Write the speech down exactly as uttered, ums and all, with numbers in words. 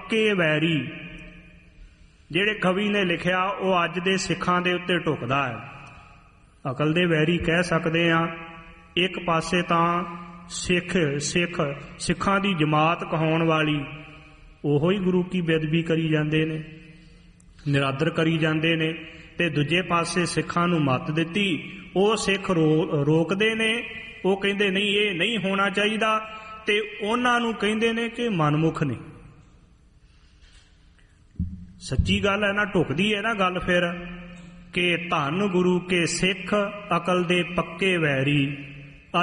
पक्के वैरी। ਜਿਹੜੇ ਕਵੀ ਨੇ ਲਿਖਿਆ ਉਹ ਅੱਜ ਦੇ ਸਿੱਖਾਂ ਦੇ ਉੱਤੇ ਢੁਕਦਾ ਹੈ। ਅਕਲ ਦੇ ਵੈਰੀ ਕਹਿ ਸਕਦੇ ਹਾਂ। ਇੱਕ ਪਾਸੇ ਤਾਂ ਸਿੱਖ ਸਿੱਖ ਸਿੱਖਾਂ ਦੀ ਜਮਾਤ ਕਹਾਉਣ ਵਾਲੀ ਉਹੋ ਹੀ ਗੁਰੂ ਕੀ ਬੇਅਦਬੀ ਕਰੀ ਜਾਂਦੇ ਨੇ, ਨਿਰਾਦਰ ਕਰੀ ਜਾਂਦੇ ਨੇ, ਤੇ ਦੂਜੇ ਪਾਸੇ ਸਿੱਖਾਂ ਨੂੰ ਮੱਤ ਦਿੱਤੀ। ਉਹ ਸਿੱਖ ਰੋ ਰੋਕਦੇ ਨੇ, ਉਹ ਕਹਿੰਦੇ ਨਹੀਂ ਇਹ ਨਹੀਂ ਹੋਣਾ ਚਾਹੀਦਾ, ਤੇ ਉਹਨਾਂ ਨੂੰ ਕਹਿੰਦੇ ਨੇ ਕਿ ਮਨਮੁਖ ਨੇ। ਸੱਚੀ ਗੱਲ ਹੈ ਨਾ, ਢੁਕਦੀ ਹੈ ਨਾ ਗੱਲ ਫਿਰ, ਕਿ ਧੰਨ ਗੁਰੂ ਕੇ ਸਿੱਖ ਅਕਲ ਦੇ ਪੱਕੇ ਵੈਰੀ।